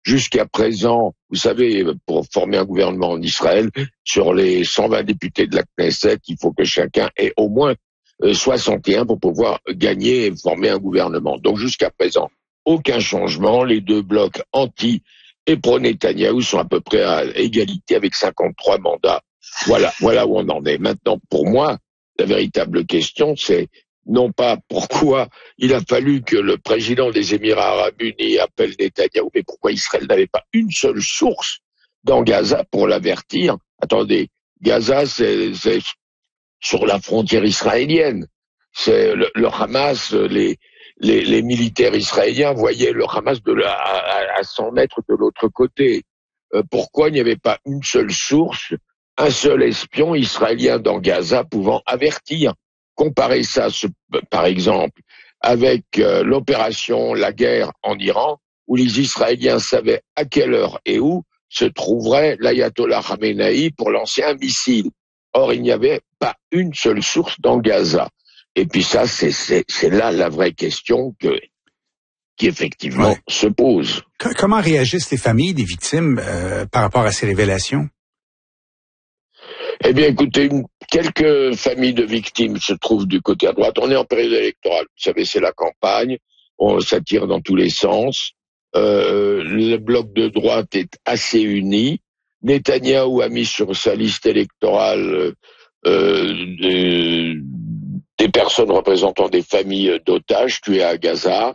Jusqu'à présent, vous savez, pour former un gouvernement en Israël, sur les 120 députés de la Knesset, il faut que chacun ait au moins 61 pour pouvoir gagner et former un gouvernement. Donc jusqu'à présent, aucun changement. Les deux blocs anti et pro-Netanyahou sont à peu près à égalité avec 53 mandats. Voilà où on en est. Maintenant, pour moi, la véritable question, c'est non pas pourquoi il a fallu que le président des Émirats arabes unis appelle Netanyahou, mais pourquoi Israël n'avait pas une seule source dans Gaza pour l'avertir. Attendez, Gaza, c'est sur la frontière israélienne. C'est le Hamas, les militaires israéliens voyaient le Hamas à 100 mètres de l'autre côté. Pourquoi il n'y avait pas une seule source, un seul espion israélien dans Gaza pouvant avertir? Comparez ça, par exemple, avec l'opération La Guerre en Iran, où les Israéliens savaient à quelle heure et où se trouverait l'ayatollah Khamenei pour lancer un missile. Or, il n'y avait pas une seule source dans Gaza. Et puis ça, c'est là la vraie question qui effectivement se pose. Comment réagissent les familles des victimes par rapport à ces révélations? Eh bien, écoutez, quelques familles de victimes se trouvent du côté à droite. On est en période électorale. Vous savez, c'est la campagne. Ça tire dans tous les sens. Le bloc de droite est assez uni. Netanyahou a mis sur sa liste électorale des personnes représentant des familles d'otages tués à Gaza.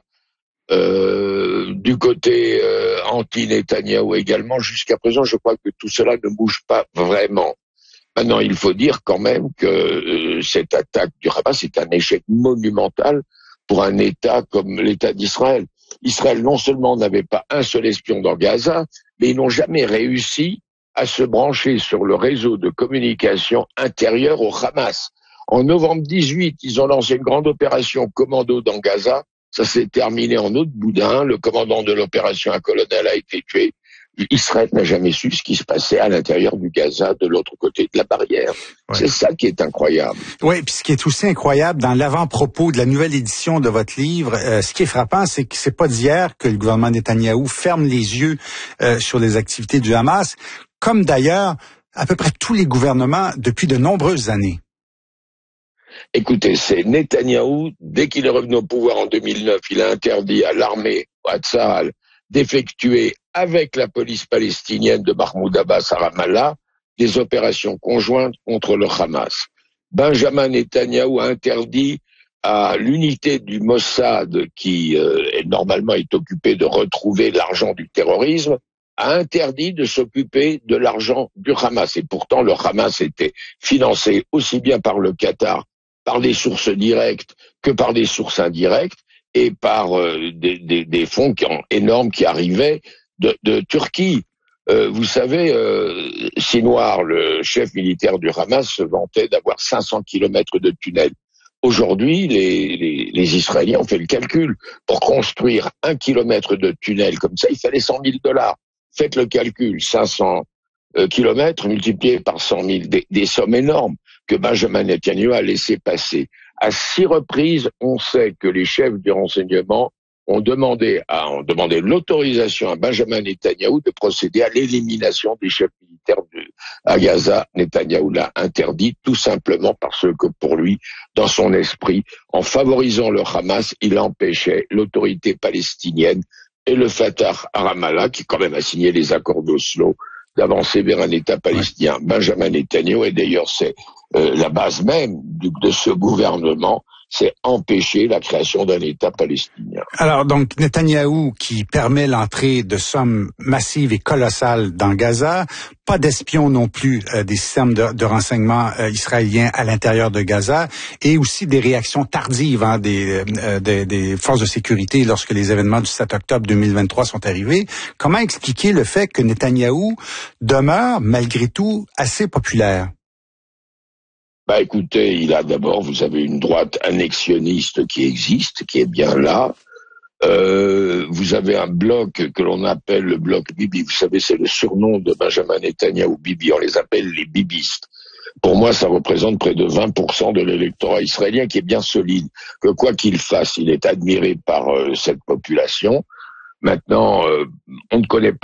Du côté anti-Netanyahou également. Jusqu'à présent, je crois que tout cela ne bouge pas vraiment. Maintenant, il faut dire quand même que cette attaque du Hamas est un échec monumental pour un État comme l'État d'Israël. Israël non seulement n'avait pas un seul espion dans Gaza, mais ils n'ont jamais réussi à se brancher sur le réseau de communication intérieur au Hamas. En novembre 18, ils ont lancé une grande opération commando dans Gaza. Ça s'est terminé en août boudin. Le commandant de l'opération, un colonel, a été tué. Israël n'a jamais su ce qui se passait à l'intérieur du Gaza, de l'autre côté de la barrière. Ouais. C'est ça qui est incroyable. Oui, puis ce qui est aussi incroyable, dans l'avant-propos de la nouvelle édition de votre livre, ce qui est frappant, c'est que c'est pas d'hier que le gouvernement Netanyahou ferme les yeux sur les activités du Hamas, comme d'ailleurs à peu près tous les gouvernements depuis de nombreuses années. Écoutez, c'est Netanyahou, dès qu'il est revenu au pouvoir en 2009, il a interdit à l'armée, à Tsahal, d'effectuer avec la police palestinienne de Mahmoud Abbas à Ramallah des opérations conjointes contre le Hamas. Benjamin Netanyahou a interdit à l'unité du Mossad, qui normalement est occupée de retrouver l'argent du terrorisme, a interdit de s'occuper de l'argent du Hamas. Et pourtant, le Hamas était financé aussi bien par le Qatar, par des sources directes que par des sources indirectes, et par des fonds énormes qui arrivaient de Turquie. Vous savez, Sinwar, le chef militaire du Hamas, se vantait d'avoir 500 kilomètres de tunnels. Aujourd'hui, les Israéliens ont fait le calcul. Pour construire 1 kilomètre de tunnel comme ça, il fallait $100,000. Faites le calcul, 500 kilomètres multipliés par 100 000, des sommes énormes que Benjamin Netanyahou a laissé passer. À 6 reprises, on sait que les chefs du renseignement ont demandé l'autorisation à Benjamin Netanyahou de procéder à l'élimination des chefs militaires à Gaza. Netanyahou l'a interdit tout simplement parce que pour lui, dans son esprit, en favorisant le Hamas, il empêchait l'autorité palestinienne et le Fatah à Ramallah, qui quand même a signé les accords d'Oslo, d'avancer vers un État palestinien. Ouais. Benjamin Netanyahou, et d'ailleurs c'est la base même de ce gouvernement, c'est empêcher la création d'un État palestinien. Alors donc Netanyahou qui permet l'entrée de sommes massives et colossales dans Gaza, pas d'espions non plus des systèmes de renseignement israéliens à l'intérieur de Gaza, et aussi des réactions tardives des forces de sécurité lorsque les événements du 7 octobre 2023 sont arrivés. Comment expliquer le fait que Netanyahou demeure malgré tout assez populaire? Bah écoutez, il a d'abord, vous avez une droite annexionniste qui existe, qui est bien là. Vous avez un bloc que l'on appelle le bloc Bibi. Vous savez, c'est le surnom de Benjamin Netanyahou, Bibi. On les appelle les bibistes. Pour moi, ça représente près de 20% de l'électorat israélien qui est bien solide. Que quoi qu'il fasse, il est admiré par cette population. Maintenant, on ne connaît pas